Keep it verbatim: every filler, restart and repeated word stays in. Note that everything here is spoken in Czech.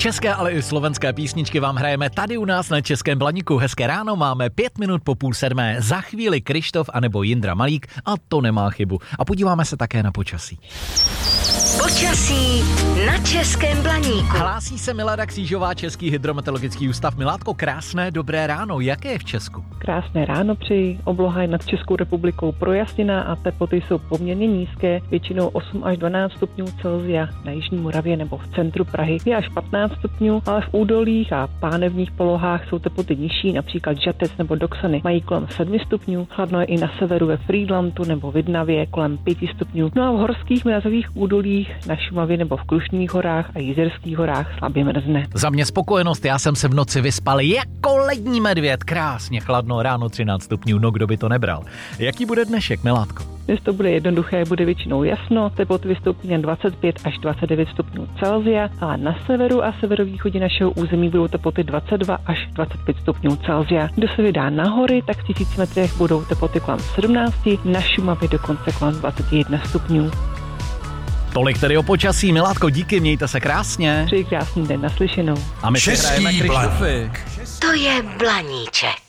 České, ale i slovenské písničky vám hrajeme tady u nás na Českém Blaníku. Hezké ráno, máme pět minut po půl sedmé. Za chvíli Krištof anebo Jindra Malík a to nemá chybu. A podíváme se také na počasí. Počasí na Českém Blaníku. Hlásí se Milada Křížová, Český hydrometeorologický ústav. Miládko, krásné dobré ráno. Jaké je v Česku? Krásné ráno přeji. Obloha je nad Českou republikou projasněná a teploty jsou poměrně nízké, většinou osm až dvanáct stupňů Celsia. Na jižní Moravě nebo v centru Prahy je až patnáct stupňů, ale v údolích a pánevních polohách jsou teploty nižší, například Žatec nebo Doksany mají kolem sedm stupňů. Chladno je i na severu ve Frýdlantu nebo Vidnavě kolem pět stupňů. No a v horských mrazových údolích na Šumavě nebo v Krušných horách a Jizerských horách slabě mrzne. Za mě spokojenost, já jsem se v noci vyspal jako lední medvěd, krásně chladno, ráno třináct stupňů, no kdo by to nebral. Jaký bude dnešek, Miládko? Dnes to bude jednoduché, bude většinou jasno, teploty vystoupí na dvacet pět až dvacet devět stupňů Celsia, a na severu a severovýchodě našeho území budou teploty dvacet dva až dvacet pět stupňů Celsia. Kdo se vydá na hory, tak v tisíci metrech budou teploty kolem sedmnáct, na Šumavě dokonce kolem dvacet jedna stupňů. Tolik tedy o počasí, Miládko, díky, mějte se krásně. Přeji krásný den, naslyšenou. A my si hrajeme Krištofy. To je Blaníček.